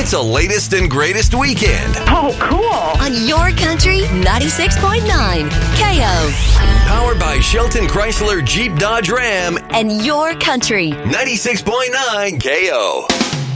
It's a latest and greatest weekend. Oh, cool. On Your Country 96.9 KO. Powered by Shelton Chrysler Jeep Dodge Ram And Your Country 96.9 KO.